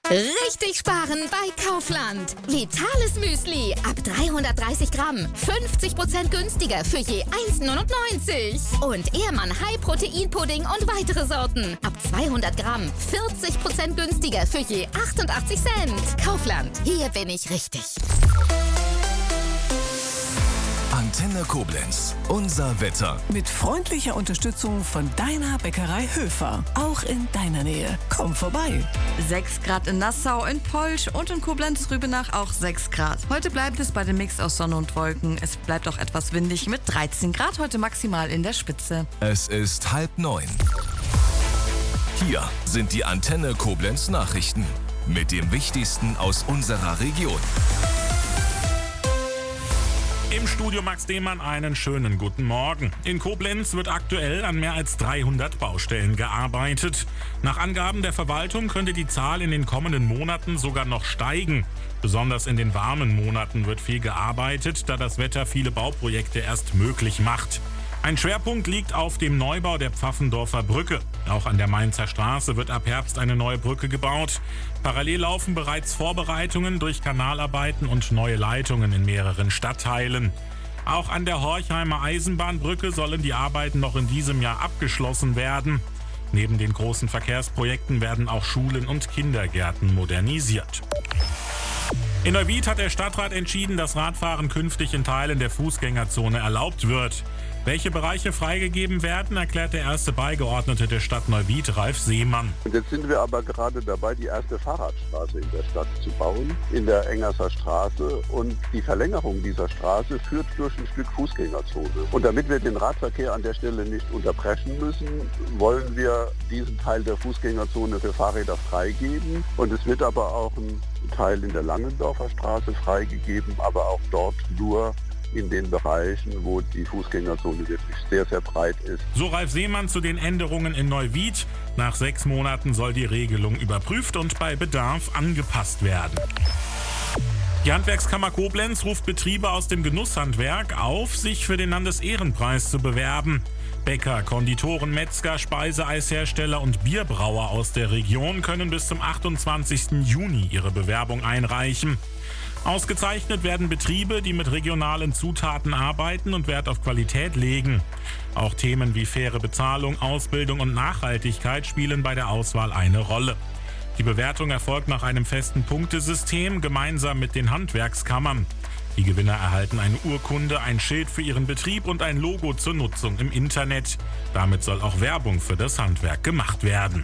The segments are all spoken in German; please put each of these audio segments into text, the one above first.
Richtig sparen bei Kaufland. Vitales Müsli ab 330 Gramm. 50% günstiger für je 1,99. Und Ehrmann High Protein Pudding und weitere Sorten. Ab 200 Gramm. 40% günstiger für je 88 Cent. Kaufland. Hier bin ich richtig. Antenne Koblenz. Unser Wetter. Mit freundlicher Unterstützung von deiner Bäckerei Höfer. Auch in deiner Nähe. Komm vorbei. 6 Grad in Nassau, in Polch und in Koblenz-Rübenach auch 6 Grad. Heute bleibt es bei dem Mix aus Sonne und Wolken. Es bleibt auch etwas windig mit 13 Grad heute maximal in der Spitze. Es ist 8:30. Hier sind die Antenne Koblenz Nachrichten. Mit dem Wichtigsten aus unserer Region. Im Studio Max Demann einen schönen guten Morgen. In Koblenz wird aktuell an mehr als 300 Baustellen gearbeitet. Nach Angaben der Verwaltung könnte die Zahl in den kommenden Monaten sogar noch steigen. Besonders in den warmen Monaten wird viel gearbeitet, da das Wetter viele Bauprojekte erst möglich macht. Ein Schwerpunkt liegt auf dem Neubau der Pfaffendorfer Brücke. Auch an der Mainzer Straße wird ab Herbst eine neue Brücke gebaut. Parallel laufen bereits Vorbereitungen durch Kanalarbeiten und neue Leitungen in mehreren Stadtteilen. Auch an der Horchheimer Eisenbahnbrücke sollen die Arbeiten noch in diesem Jahr abgeschlossen werden. Neben den großen Verkehrsprojekten werden auch Schulen und Kindergärten modernisiert. In Neuwied hat der Stadtrat entschieden, dass Radfahren künftig in Teilen der Fußgängerzone erlaubt wird. Welche Bereiche freigegeben werden, erklärt der erste Beigeordnete der Stadt Neuwied, Ralf Seemann. Und jetzt sind wir aber gerade dabei, die erste Fahrradstraße in der Stadt zu bauen, in der Engerser Straße. Und die Verlängerung dieser Straße führt durch ein Stück Fußgängerzone. Und damit wir den Radverkehr an der Stelle nicht unterbrechen müssen, wollen wir diesen Teil der Fußgängerzone für Fahrräder freigeben. Und es wird aber auch ein Teil in der Langendorfer Straße freigegeben, aber auch dort nur in den Bereichen, wo die Fußgängerzone wirklich sehr, sehr breit ist. So Ralf Seemann zu den Änderungen in Neuwied. Nach 6 Monaten soll die Regelung überprüft und bei Bedarf angepasst werden. Die Handwerkskammer Koblenz ruft Betriebe aus dem Genusshandwerk auf, sich für den Landesehrenpreis zu bewerben. Bäcker, Konditoren, Metzger, Speiseeishersteller und Bierbrauer aus der Region können bis zum 28. Juni ihre Bewerbung einreichen. Ausgezeichnet werden Betriebe, die mit regionalen Zutaten arbeiten und Wert auf Qualität legen. Auch Themen wie faire Bezahlung, Ausbildung und Nachhaltigkeit spielen bei der Auswahl eine Rolle. Die Bewertung erfolgt nach einem festen Punktesystem gemeinsam mit den Handwerkskammern. Die Gewinner erhalten eine Urkunde, ein Schild für ihren Betrieb und ein Logo zur Nutzung im Internet. Damit soll auch Werbung für das Handwerk gemacht werden.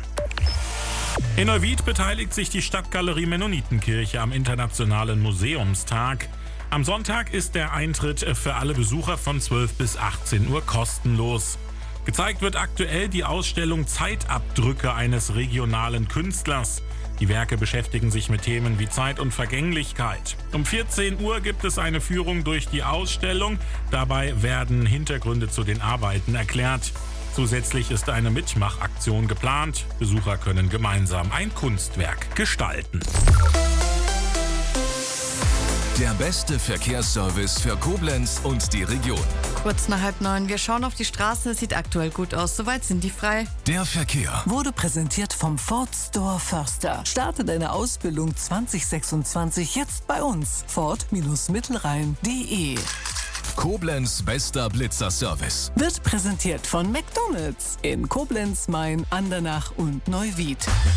In Neuwied beteiligt sich die Stadtgalerie Mennonitenkirche am Internationalen Museumstag. Am Sonntag ist der Eintritt für alle Besucher von 12 bis 18 Uhr kostenlos. Gezeigt wird aktuell die Ausstellung Zeitabdrücke eines regionalen Künstlers. Die Werke beschäftigen sich mit Themen wie Zeit und Vergänglichkeit. Um 14 Uhr gibt es eine Führung durch die Ausstellung. Dabei werden Hintergründe zu den Arbeiten erklärt. Zusätzlich ist eine Mitmachaktion geplant. Besucher können gemeinsam ein Kunstwerk gestalten. Der beste Verkehrsservice für Koblenz und die Region. Kurz nach 8:30. Wir schauen auf die Straße. Es sieht aktuell gut aus. Soweit sind die frei. Der Verkehr Wurde präsentiert vom Ford Store Förster. Starte deine Ausbildung 2026 jetzt bei uns. Ford-Mittelrhein.de. Koblenz bester Blitzerservice. Wird präsentiert von McDonald's in Koblenz, Main, Andernach und Neuwied.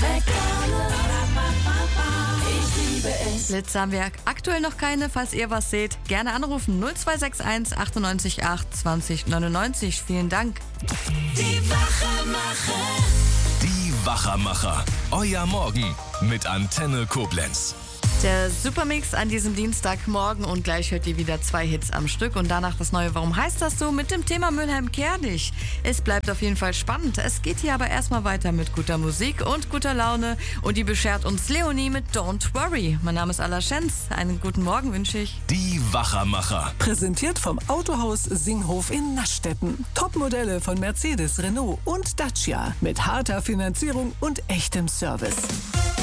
Blitzer haben wir aktuell noch keine. Falls ihr was seht, gerne anrufen. 0261 98 8 20 99. Vielen Dank. Die Wachermacher. Euer Morgen mit Antenne Koblenz. Der Supermix an diesem Dienstagmorgen und gleich hört ihr wieder 2 Hits am Stück und danach das neue Warum heißt das so mit dem Thema Mülheim-Kernig. Es bleibt auf jeden Fall spannend. Es geht hier aber erstmal weiter mit guter Musik und guter Laune und die beschert uns Leonie mit Don't Worry. Mein Name ist Alla Schenz. Einen guten Morgen wünsche ich. Die Wachermacher. Präsentiert vom Autohaus Singhof in Naschstetten. Topmodelle von Mercedes, Renault und Dacia mit harter Finanzierung und echtem Service.